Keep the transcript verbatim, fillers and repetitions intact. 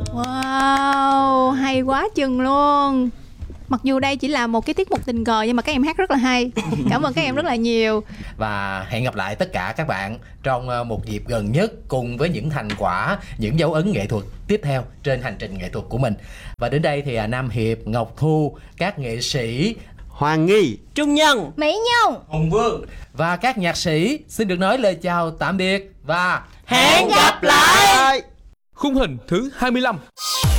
Wow, hay quá chừng luôn. Mặc dù đây chỉ là một cái tiết mục tình cờ nhưng mà các em hát rất là hay. Cảm ơn các em rất là nhiều. Và hẹn gặp lại tất cả các bạn trong một dịp gần nhất cùng với những thành quả, những dấu ấn nghệ thuật tiếp theo trên hành trình nghệ thuật của mình. Và đến đây thì Nam Hiệp, Ngọc Thu, các nghệ sĩ Hoàng Nghi, Trung Nhân, Mỹ Nhung, Hùng Vương và các nhạc sĩ xin được nói lời chào tạm biệt và hẹn gặp lại. Khung hình thứ hai mươi lăm.